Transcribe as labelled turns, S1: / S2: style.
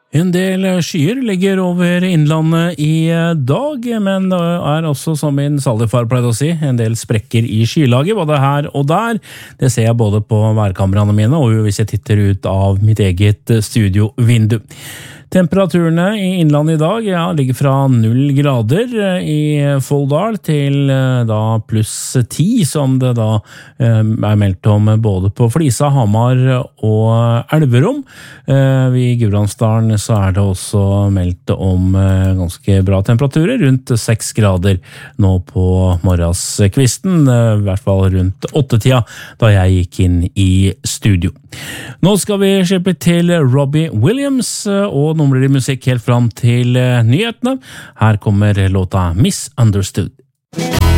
S1: En del skyer ligger over innlandet i dag, men det også, som min sallefar pleide å si, en del sprekker i skylaget, både her og der. Det ser jeg både på værkameraene mine og hvis jeg titter ut av mitt eget studiovindu. Temperaturene i innlandet i dag ligger fra 0 grader i Folldal til da pluss 10, som det da meldt om både på Flisa, Hamar og Elverum. I Gudbrandsdalen så det også meldt om ganske bra temperaturer, rundt 6 grader nå på morgenskvisten, i hvert fall rundt 8-tida da jeg gikk inn i studio. Nå skal vi slippe til Robbie Williams, og nå blir det musikk helt fram til nyhetene. Her kommer låta Misunderstood.